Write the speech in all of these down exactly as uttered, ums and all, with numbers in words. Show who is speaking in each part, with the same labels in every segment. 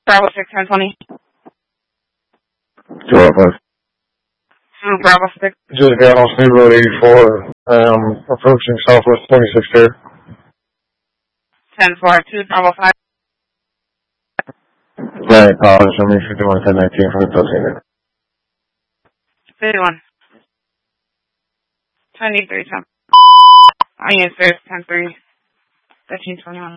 Speaker 1: Bravo six, ten twenty.
Speaker 2: two oh five.
Speaker 1: Two Bravo six.
Speaker 2: Just got on State Road eighty-four, um, approaching Southwest twenty-six here.
Speaker 1: ten four, two Bravo five.
Speaker 2: Right, college, I mean, fifty-one, ten nineteen from the Tulsa.
Speaker 1: fifty-one. twenty-three, ten. Onion Stairs, ten three. thirteen twenty-one.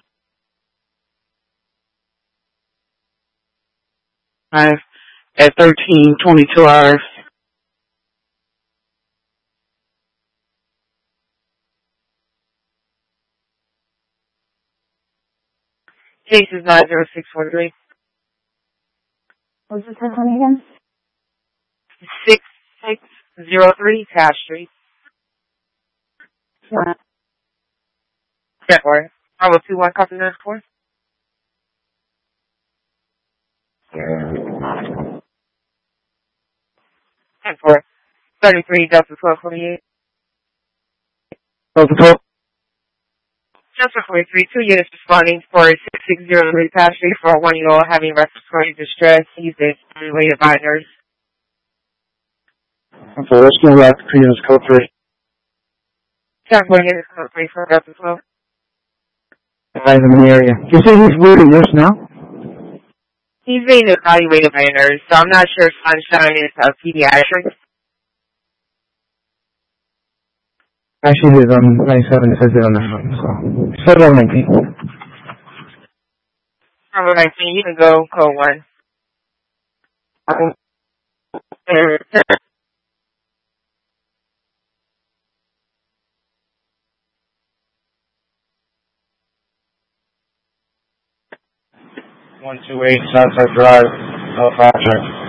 Speaker 3: Five at thirteen twenty-two hours.
Speaker 1: Case is nine zero six four three.
Speaker 4: What's the ten twenty again?
Speaker 1: six six zero three Cash Street.
Speaker 4: Yeah.
Speaker 1: ten four. Bravo two one, copy nine four. ten four. thirty-three, Delta twelve forty-eight.
Speaker 2: Delta twelve.
Speaker 1: Delta forty-three, two units responding for a six six zero three Cash Street for a one-year-old having respiratory distress. He's been related by nurse.
Speaker 2: Okay, let's go back to units code three.
Speaker 1: ten four, units code three for Delta twelve.
Speaker 2: Guys in the area. You say he's bleeding nurse now?
Speaker 1: He's being evaluated by a nurse, so I'm not sure if Sunshine is a pediatric.
Speaker 2: Actually, it is on ninety-seven, it says it on the front, so. Set it on nineteen.
Speaker 1: Bravo nineteen, you can go code one.
Speaker 2: one two eight Southside Drive, North Patrick.